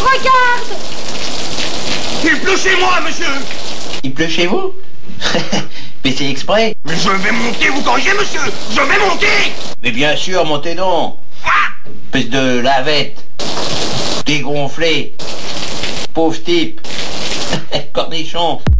regarde! Il pleut chez moi, monsieur! Il pleut chez vous? Mais c'est exprès. Mais je vais monter, vous corrigez, monsieur! Je vais monter! Mais bien sûr, montez donc. Espèce de lavette. Dégonflé. Pauvre type. Cornichon.